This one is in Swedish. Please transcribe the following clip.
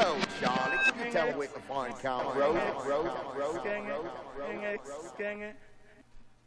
Hello, Charlie. Can you tell me where to find Carl Rose? Gang it.